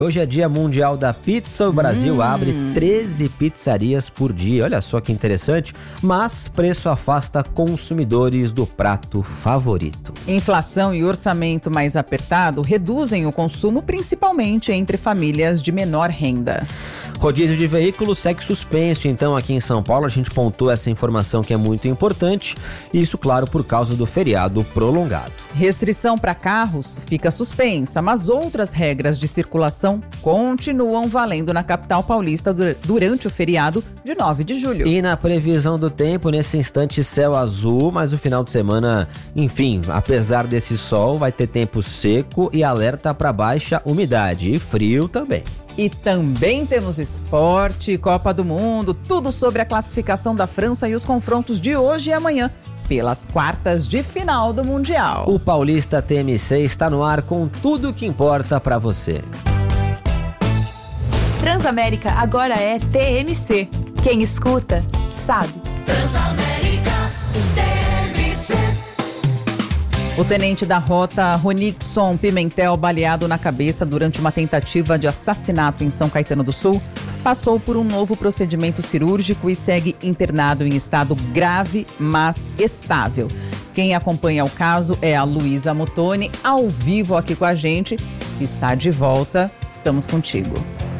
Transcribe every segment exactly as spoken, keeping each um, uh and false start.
Hoje é dia mundial da pizza, o Brasil hum. abre treze pizzarias por dia, olha só que interessante, mas preço afasta consumidores do prato favorito. Inflação e orçamento mais apertado reduzem o consumo, principalmente entre famílias de menor renda. Rodízio de veículos segue suspenso, então aqui em São Paulo a gente pontua essa informação que é muito importante, isso claro por causa do feriado prolongado. Restrição para carros fica suspensa, mas outras regras de circulação continuam valendo na capital paulista durante o feriado de nove de julho. E na previsão do tempo, nesse instante céu azul, mas o final de semana, enfim, apesar desse sol, vai ter tempo seco e alerta para baixa umidade e frio também. E também temos esporte, Copa do Mundo, tudo sobre a classificação da França e os confrontos de hoje e amanhã, pelas quartas de final do Mundial. O Paulista T M C está no ar com tudo o que importa para você. Transamérica agora é T M C. Quem escuta, sabe. Transamérica T M C. O tenente da rota Ronixon Pimentel, baleado na cabeça durante uma tentativa de assassinato em São Caetano do Sul, passou por um novo procedimento cirúrgico e segue internado em estado grave, mas estável. Quem acompanha o caso é a Luísa Motoni, ao vivo aqui com a gente. Está de volta, estamos contigo.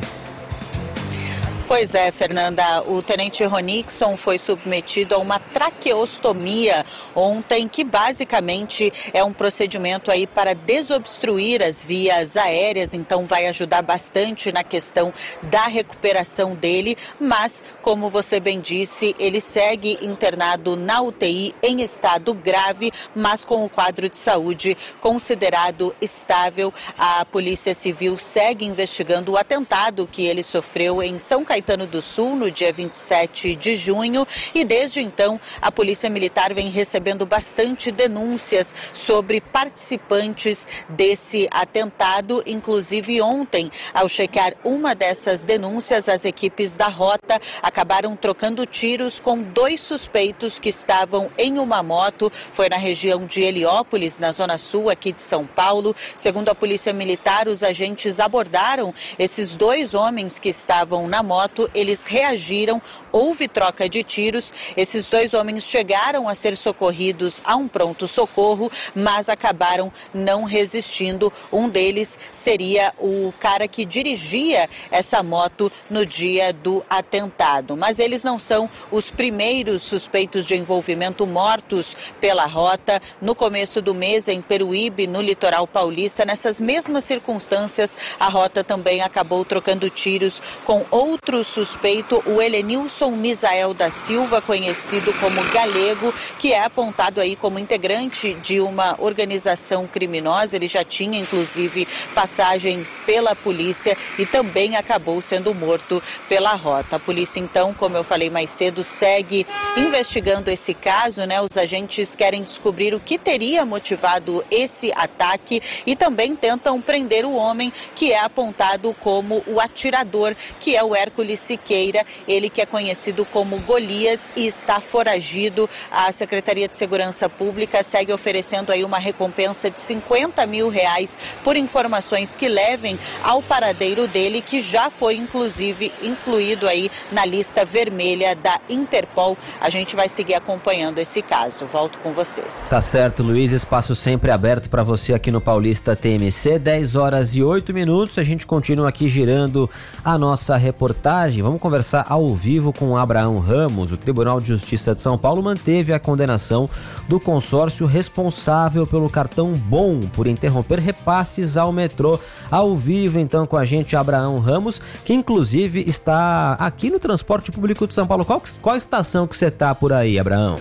Pois é, Fernanda, o tenente Ronixon foi submetido a uma traqueostomia ontem, que basicamente é um procedimento aí para desobstruir as vias aéreas, então vai ajudar bastante na questão da recuperação dele, mas, como você bem disse, ele segue internado na U T I em estado grave, mas com o quadro de saúde considerado estável. A Polícia Civil segue investigando o atentado que ele sofreu em São Caetano do Sul no dia vinte e sete de junho e desde então a Polícia Militar vem recebendo bastante denúncias sobre participantes desse atentado. Inclusive ontem, ao checar uma dessas denúncias, as equipes da rota acabaram trocando tiros com dois suspeitos que estavam em uma moto. Foi na região de Heliópolis, na zona sul aqui de São Paulo. Segundo a Polícia Militar, os agentes abordaram esses dois homens que estavam na moto. Eles reagiram, houve troca de tiros. Esses dois homens chegaram a ser socorridos a um pronto-socorro, mas acabaram não resistindo. Um deles seria o cara que dirigia essa moto no dia do atentado. Mas eles não são os primeiros suspeitos de envolvimento mortos pela rota. No começo do mês, em Peruíbe, no litoral paulista, nessas mesmas circunstâncias, a rota também acabou trocando tiros com outros suspeito, o Helenilson Misael da Silva, conhecido como Galego, que é apontado aí como integrante de uma organização criminosa. Ele já tinha, inclusive, passagens pela polícia e também acabou sendo morto pela rota. A polícia, então, como eu falei mais cedo, segue investigando esse caso, né? Os agentes querem descobrir o que teria motivado esse ataque e também tentam prender o homem que é apontado como o atirador, que é o Hércules Siqueira, ele que é conhecido como Golias e está foragido. A Secretaria de Segurança Pública segue oferecendo aí uma recompensa de cinquenta mil reais por informações que levem ao paradeiro dele, que já foi inclusive incluído aí na lista vermelha da Interpol. A gente vai seguir acompanhando esse caso. Volto com vocês. Tá certo, Luiz, espaço sempre aberto para você aqui no Paulista T M C, dez horas e oito minutos. A gente continua aqui girando a nossa reportagem. Vamos conversar ao vivo com Abraão Ramos. O Tribunal de Justiça de São Paulo manteve a condenação do consórcio responsável pelo cartão Bom por interromper repasses ao metrô. Ao vivo, então, com a gente, Abraão Ramos, que inclusive está aqui no transporte público de São Paulo. Qual, qual estação que você está por aí, Abraão?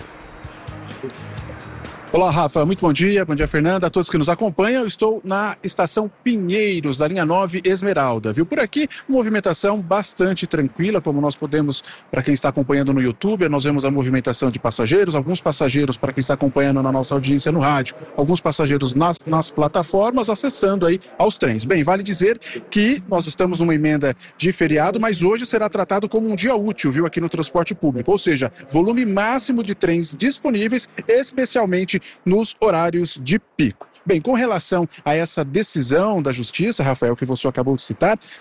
Olá, Rafa, muito bom dia, bom dia, Fernanda, a todos que nos acompanham. Eu estou na estação Pinheiros, da linha nove Esmeralda, viu? Por aqui, movimentação bastante tranquila, como nós podemos, para quem está acompanhando no YouTube, nós vemos a movimentação de passageiros, alguns passageiros, para quem está acompanhando na nossa audiência no rádio, alguns passageiros nas, nas plataformas, acessando aí aos trens. Bem, vale dizer que nós estamos numa emenda de feriado, mas hoje será tratado como um dia útil, viu, aqui no transporte público, ou seja, volume máximo de trens disponíveis, especialmente nos horários de pico. Bem, com relação a essa decisão da Justiça, Rafael, que você acabou de citar,